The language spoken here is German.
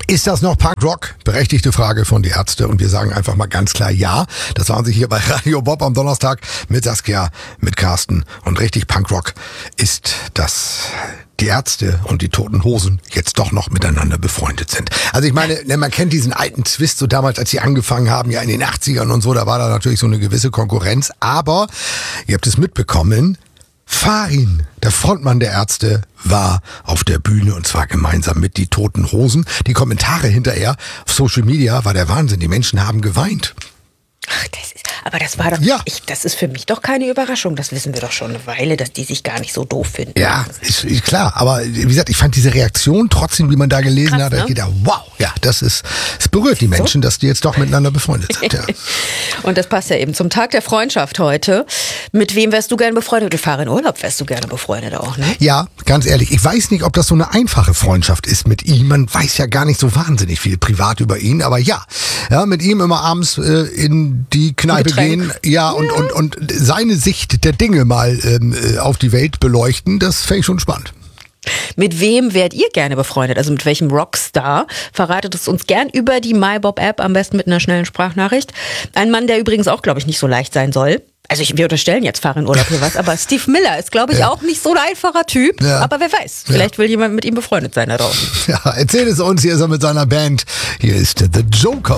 Ist das noch Punkrock? Berechtigte Frage von die Ärzte und wir sagen einfach mal ganz klar ja. Das waren sie hier bei Radio Bob am Donnerstag mit Saskia, mit Carsten und richtig Punkrock ist das. Die Ärzte und die Toten Hosen jetzt doch noch miteinander befreundet sind. Also ich meine, man kennt diesen alten Twist, so damals, als sie angefangen haben, ja in den 80ern und so, da war da natürlich so eine gewisse Konkurrenz. Aber, ihr habt es mitbekommen, Farin, der Frontmann der Ärzte, war auf der Bühne und zwar gemeinsam mit die Toten Hosen. Die Kommentare hinterher auf Social Media war der Wahnsinn. Die Menschen haben geweint. Ach, das war doch, ja. Das ist für mich doch keine Überraschung. Das wissen wir doch schon eine Weile, dass die sich gar nicht so doof finden. Ja, ist klar. Aber wie gesagt, ich fand diese Reaktion trotzdem, wie man da gelesen krass, hat, ne? ich gedacht, wow, ja, es berührt die Menschen, dass die jetzt doch miteinander befreundet sind. Ja. Und das passt ja eben zum Tag der Freundschaft heute. Mit wem wärst du gerne befreundet? Du fahrst in Urlaub, wärst du gerne befreundet auch, ne? Ja, ganz ehrlich, ich weiß nicht, ob das so eine einfache Freundschaft ist mit ihm. Man weiß ja gar nicht so wahnsinnig viel privat über ihn, aber ja, mit ihm immer abends in die Kneipe gehen, ja, und seine Sicht der Dinge mal auf die Welt beleuchten, das fände ich schon spannend. Mit wem wärt ihr gerne befreundet? Also mit welchem Rockstar? Verratet es uns gern über die MyBob-App, am besten mit einer schnellen Sprachnachricht. Ein Mann, der übrigens auch, glaube ich, nicht so leicht sein soll. Also wir unterstellen jetzt Farin Urlaub hier was, aber Steve Miller ist, glaube ich, auch nicht so ein einfacher Typ. Ja. Aber wer weiß, vielleicht will jemand mit ihm befreundet sein da draußen. Ja, erzähl es uns, hier ist er mit seiner Band. Hier ist The Joker.